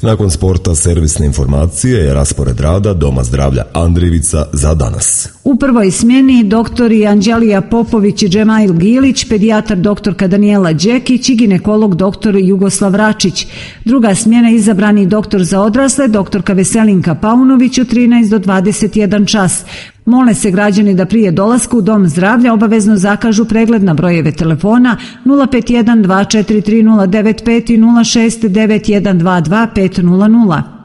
Nakon sporta servisne informacije je raspored rada Doma zdravlja Andrijevica za danas. U prvoj smjeni doktori Anđelija Popović i Džemail Gilić, pedijatar doktorka Danijela Đekić i ginekolog doktor Jugoslav Račić. Druga smjena izabrani doktor za odrasle, doktorka Veselinka Paunović u 13 do 21 čas. Mole se građani da prije dolaska u Dom zdravlja obavezno zakažu pregled na brojeve telefona 051 243 095 i 069 122 500.